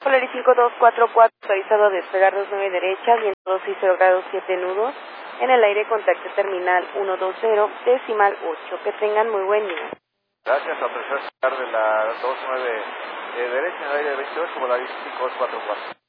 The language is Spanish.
Polaris 5244, autorizado a despegar 29 derecha, viento 26 grados 7 nudos, en el aire contacto terminal 120, decimal 8. Que tengan muy buen día. Gracias, autorizado a despegar de la 29 derecha, en el aire 28, Polaris 5244.